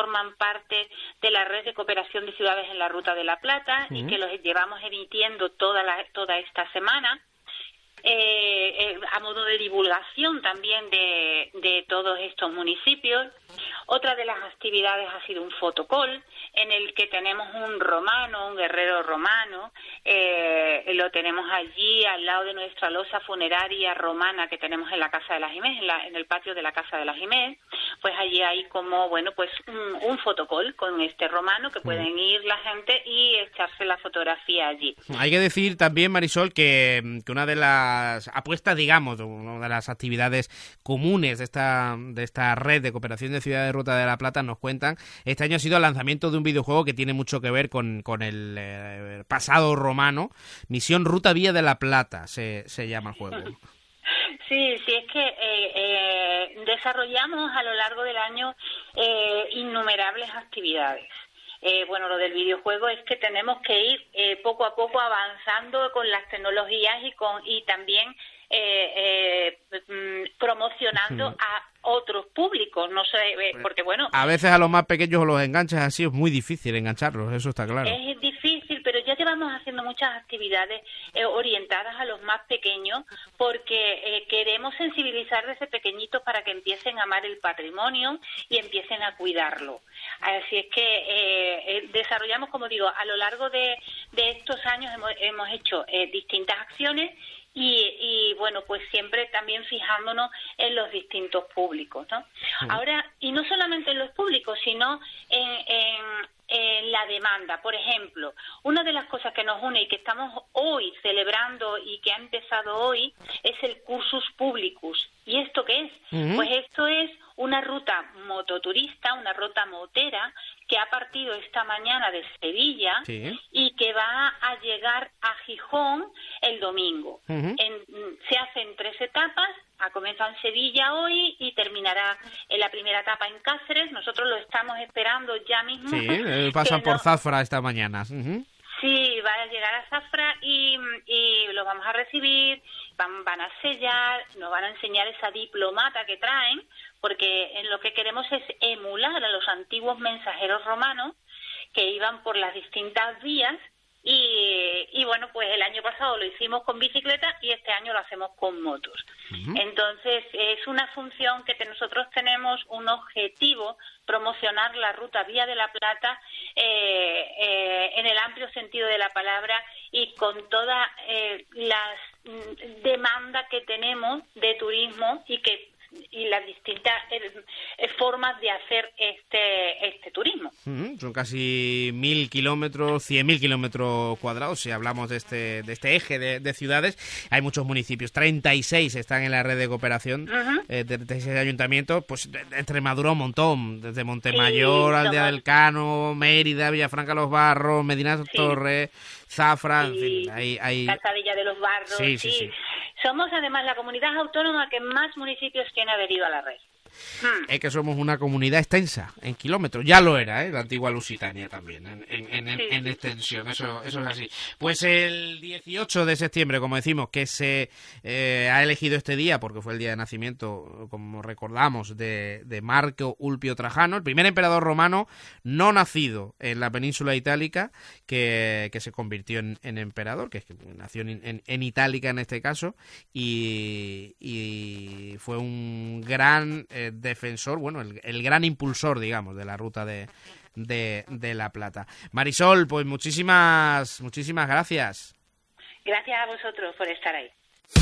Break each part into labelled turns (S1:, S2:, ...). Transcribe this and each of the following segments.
S1: forman parte de la red de cooperación de ciudades en la Ruta de la Plata y que los llevamos emitiendo toda esta semana. A modo de divulgación también de todos estos municipios. Otra de las actividades ha sido un fotocall en el que tenemos un guerrero romano, lo tenemos allí al lado de nuestra losa funeraria romana que tenemos en la Casa de la Jimés, en el patio de la Casa de la Jimés. Pues allí hay como, un fotocall con este romano que pueden ir la gente y echarse la fotografía allí.
S2: Hay que decir también, Marisol, que una de las apuestas, digamos, una de las actividades comunes de esta red de cooperación de ciudades de Ruta de la Plata, nos cuentan, este año ha sido el lanzamiento de un videojuego que tiene mucho que ver con el pasado romano. Misión Ruta Vía de la Plata se llama el juego.
S1: Sí, es que desarrollamos a lo largo del año innumerables actividades. Lo del videojuego es que tenemos que ir poco a poco avanzando con las tecnologías y también promocionando a otros públicos, no sé, porque
S2: a veces a los más pequeños los enganchas así, es muy difícil engancharlos, eso está claro.
S1: Es difícil, pero ya llevamos haciendo muchas actividades orientadas a los más pequeños porque queremos sensibilizar desde pequeñitos para que empiecen a amar el patrimonio y empiecen a cuidarlo. Así es que desarrollamos, como digo, a lo largo de estos años hemos hecho distintas acciones y pues siempre también fijándonos en los distintos públicos, ¿no? Ahora, y no solamente en los públicos, sino en la demanda. Por ejemplo, una de las cosas que nos une y que estamos hoy celebrando y que ha empezado hoy es el Cursus Publicus. ¿Y esto qué es? Pues esto es una ruta mototurista, una ruta motera que ha partido esta mañana de Sevilla y que va a llegar a Gijón el domingo. Se hacen 3 etapas, ha comenzado en Sevilla hoy y terminará en la primera etapa en Cáceres. Nosotros lo estamos esperando ya mismo.
S2: Sí, pasan por Zafra esta mañana.
S1: Sí, va a llegar a Zafra y los vamos a recibir, van a sellar, nos van a enseñar esa diplomata que traen, porque en lo que queremos es emular a los antiguos mensajeros romanos que iban por las distintas vías y pues el año pasado lo hicimos con bicicleta y este año lo hacemos con motos. Entonces es una función que nosotros tenemos un objetivo, promocionar la ruta Vía de la Plata en el amplio sentido de la palabra y con toda las demanda que tenemos de turismo y las distintas formas de hacer este turismo.
S2: Son casi 1.000 kilómetros, 100.000 kilómetros cuadrados, si hablamos de este eje de ciudades. Hay muchos municipios, 36 están en la red de cooperación, 36 ayuntamientos, pues de Extremadura un montón, desde Montemayor, Aldea del Cano, Mérida, Villafranca Los Barros, Medina Torres, Zafra, en fin, hay...
S1: Calzadilla de los Barros, sí. Somos además la comunidad autónoma que más municipios tiene adherido a la red.
S2: Es que somos una comunidad extensa en kilómetros, ya lo era, la antigua Lusitania también, en extensión, eso es así. Pues el 18 de septiembre, como decimos, que se ha elegido este día, porque fue el día de nacimiento, como recordamos, de Marco Ulpio Trajano, el primer emperador romano no nacido en la península itálica, que se convirtió en emperador, que nació en Itálica en este caso, y fue un gran defensor, el gran impulsor, digamos, de la ruta de la Plata. Marisol, pues muchísimas gracias.
S1: Gracias a vosotros por estar ahí.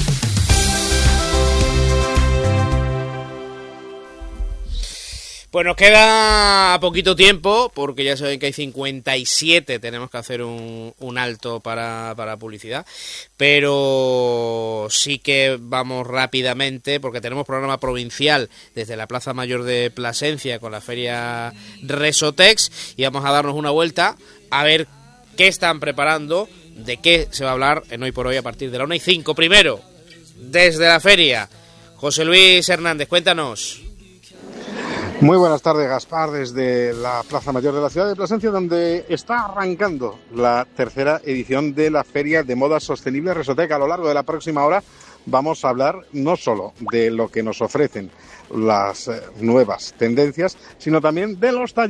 S2: Pues nos queda poquito tiempo, porque ya saben que hay 57, tenemos que hacer un alto para publicidad, pero sí que vamos rápidamente, porque tenemos programa provincial desde la Plaza Mayor de Plasencia con la Feria Resotex, y vamos a darnos una vuelta a ver qué están preparando, de qué se va a hablar en Hoy por Hoy a partir de la 1:05. Primero, desde la feria, José Luis Hernández, cuéntanos.
S3: Muy buenas tardes, Gaspar, desde la Plaza Mayor de la ciudad de Plasencia, donde está arrancando la tercera edición de la Feria de Moda Sostenible Resoteca. A lo largo de la próxima hora vamos a hablar no solo de lo que nos ofrecen las nuevas tendencias, sino también de los talleres